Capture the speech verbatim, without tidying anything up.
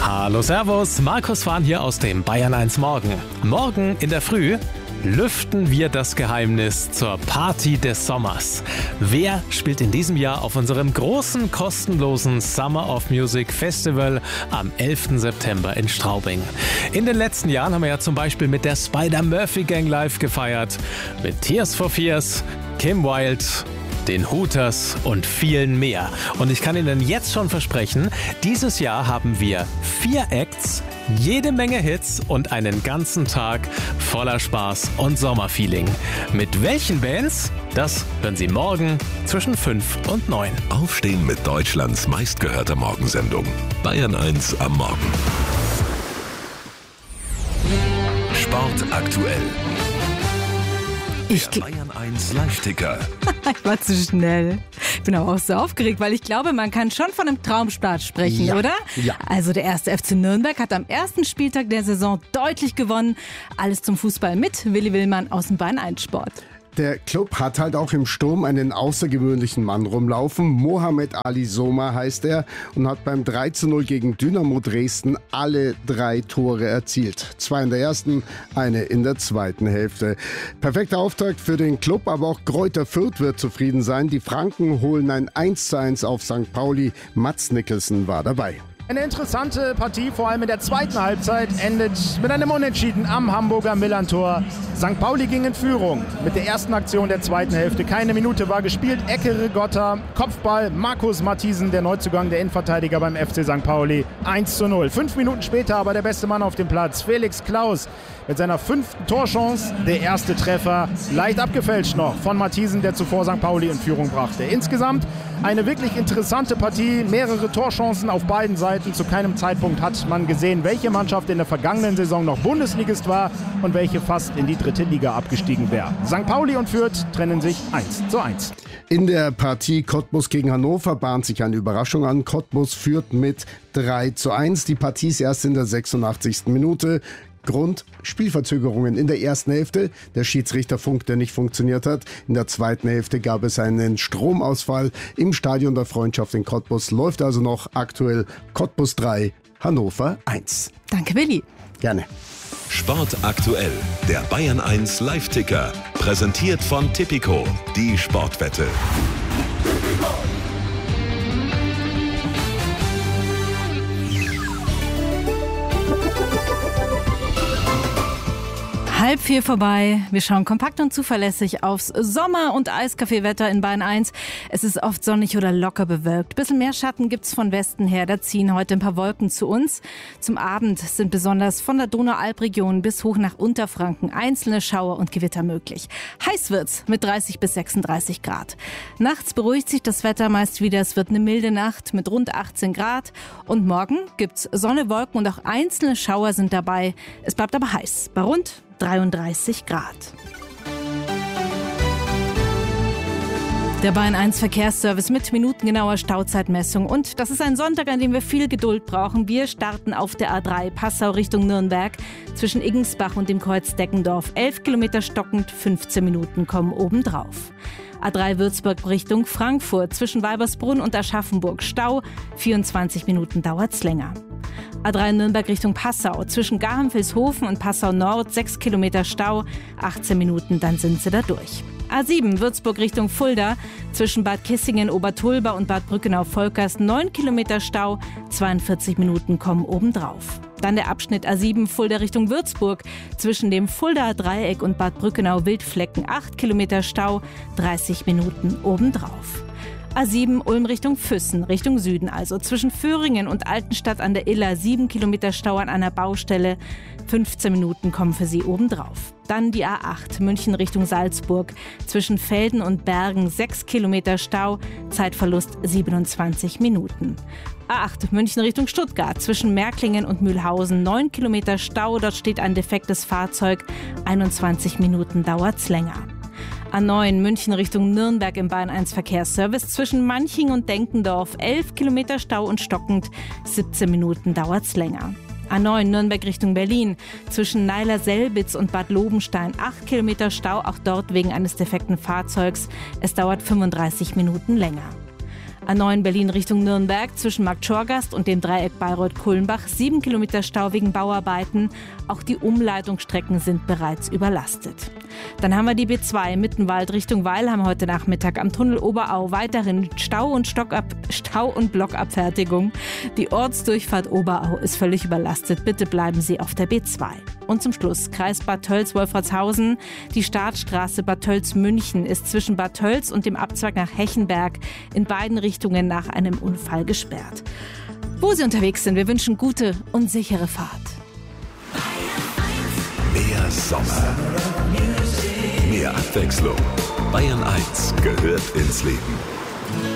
Hallo Servus, Markus Fahn hier aus dem Bayern eins Morgen. Morgen in der Früh lüften wir das Geheimnis zur Party des Sommers. Wer spielt in diesem Jahr auf unserem großen, kostenlosen Summer of Music Festival am elften September in Straubing? In den letzten Jahren haben wir ja zum Beispiel mit der Spider-Murphy Gang live gefeiert, mit Tears for Fears, Kim Wilde, den Hooters und vielen mehr. Und ich kann Ihnen jetzt schon versprechen, dieses Jahr haben wir vier Acts, jede Menge Hits und einen ganzen Tag voller Spaß und Sommerfeeling. Mit welchen Bands? Das hören Sie morgen zwischen fünf und neun. Aufstehen mit Deutschlands meistgehörter Morgensendung. Bayern eins am Morgen. Sport aktuell. Ich Der Bayern eins Live-Ticker. Ich war zu schnell. Ich bin aber auch so aufgeregt, weil ich glaube, man kann schon von einem Traumstart sprechen, Ja, oder? ja. Also der erste F C Nürnberg hat am ersten Spieltag der Saison deutlich gewonnen. Alles zum Fußball mit Willi Willmann aus dem Bayern eins Sport. Der Club hat halt auch im Sturm einen außergewöhnlichen Mann rumlaufen. Mohamed Ali Soma heißt er und hat beim drei zu null gegen Dynamo Dresden alle drei Tore erzielt. Zwei in der ersten, eine in der zweiten Hälfte. Perfekter Auftakt für den Club, aber auch Greuther Fürth wird zufrieden sein. Die Franken holen ein eins zu eins auf Sankt Pauli. Mats Nicholson war dabei. Eine interessante Partie, vor allem in der zweiten Halbzeit, endet mit einem Unentschieden am Hamburger Millantor. Sankt Pauli ging in Führung mit der ersten Aktion der zweiten Hälfte. Keine Minute war gespielt. Ecke Rigotta, Kopfball, Markus Matthiesen, der Neuzugang, der Innenverteidiger beim F C Sankt Pauli. eins zu null. Fünf Minuten später aber der beste Mann auf dem Platz, Felix Klaus, mit seiner fünften Torchance. Der erste Treffer, leicht abgefälscht noch von Matthiesen, der zuvor Sankt Pauli in Führung brachte. Insgesamt eine wirklich interessante Partie, mehrere Torchancen auf beiden Seiten. Zu keinem Zeitpunkt hat man gesehen, welche Mannschaft in der vergangenen Saison noch Bundesligist war und welche fast in die dritte Liga abgestiegen wäre. Sankt Pauli und Fürth trennen sich eins zu eins. In der Partie Cottbus gegen Hannover bahnt sich eine Überraschung an. Cottbus führt mit drei zu eins. Die Partie ist erst in der sechsundachtzigsten Minute. Grund: Spielverzögerungen in der ersten Hälfte. Der Schiedsrichterfunk, der nicht funktioniert hat. In der zweiten Hälfte gab es einen Stromausfall im Stadion der Freundschaft in Cottbus. Läuft also noch aktuell Cottbus drei, Hannover eins. Danke, Willi. Gerne. Sport aktuell. Der Bayern eins Live-Ticker. Präsentiert von Tipico. Die Sportwette. Halb vier vorbei. Wir schauen kompakt und zuverlässig aufs Sommer- und Eiskaffeewetter in Bayern eins. Es ist oft sonnig oder locker bewölkt. Bisschen mehr Schatten gibt's von Westen her. Da ziehen heute ein paar Wolken zu uns. Zum Abend sind besonders von der Donaualpregion bis hoch nach Unterfranken einzelne Schauer und Gewitter möglich. Heiß wird's mit dreißig bis sechsunddreißig Grad. Nachts beruhigt sich das Wetter meist wieder. Es wird eine milde Nacht mit rund achtzehn Grad. Und morgen gibt's Sonne, Wolken und auch einzelne Schauer sind dabei. Es bleibt aber heiß. Bei rund dreiunddreißig Grad. Der Bayern eins Verkehrsservice mit minutengenauer Stauzeitmessung. Und das ist ein Sonntag, an dem wir viel Geduld brauchen. Wir starten auf der A drei Passau Richtung Nürnberg zwischen Iggensbach und dem Kreuz Deckendorf. elf Kilometer stockend, fünfzehn Minuten kommen obendrauf. A drei Würzburg Richtung Frankfurt zwischen Weibersbrunn und Aschaffenburg. Stau, vierundzwanzig Minuten dauert's länger. A drei Nürnberg Richtung Passau zwischen Garhenfelshofen und Passau Nord. sechs Kilometer Stau, achtzehn Minuten, dann sind sie da durch. A sieben Würzburg Richtung Fulda zwischen Bad Kissingen, Obertulba und Bad Brückenau-Volkers. neun Kilometer Stau, zweiundvierzig Minuten kommen obendrauf. Dann der Abschnitt A sieben Fulda Richtung Würzburg zwischen dem Fuldaer Dreieck und Bad Brückenau-Wildflecken. acht Kilometer Stau, dreißig Minuten obendrauf. A sieben Ulm Richtung Füssen, Richtung Süden also. Zwischen Föhringen und Altenstadt an der Iller sieben Kilometer Stau an einer Baustelle. fünfzehn Minuten kommen für Sie obendrauf. Dann die A acht München Richtung Salzburg. Zwischen Velden und Bergen sechs Kilometer Stau. Zeitverlust siebenundzwanzig Minuten. A acht München Richtung Stuttgart. Zwischen Märklingen und Mühlhausen neun Kilometer Stau. Dort steht ein defektes Fahrzeug. einundzwanzig Minuten dauert's länger. A neun München Richtung Nürnberg im Bayern eins Verkehrsservice zwischen Manching und Denkendorf. elf Kilometer Stau und stockend. siebzehn Minuten dauert's länger. A neun Nürnberg Richtung Berlin zwischen Neiler-Selbitz und Bad Lobenstein. acht Kilometer Stau, auch dort wegen eines defekten Fahrzeugs. Es dauert fünfunddreißig Minuten länger. A neun Berlin Richtung Nürnberg zwischen Marktschorgast und dem Dreieck Bayreuth-Kulmbach. Sieben Kilometer Stau wegen Bauarbeiten. Auch die Umleitungsstrecken sind bereits überlastet. Dann haben wir die B zwei Mittenwald Richtung Weilheim heute Nachmittag am Tunnel Oberau. Weiterhin Stau und, Stockab, Stau und Blockabfertigung. Die Ortsdurchfahrt Oberau ist völlig überlastet. Bitte bleiben Sie auf der B zwei. Und zum Schluss Kreis Bad Tölz-Wolfratshausen. Die Startstraße Bad Tölz-München ist zwischen Bad Tölz und dem Abzweig nach Hechenberg in beiden Richtungen nach einem Unfall gesperrt. Wo Sie unterwegs sind, wir wünschen gute und sichere Fahrt. Mehr Sommer. Mehr Abwechslung. Bayern eins gehört ins Leben.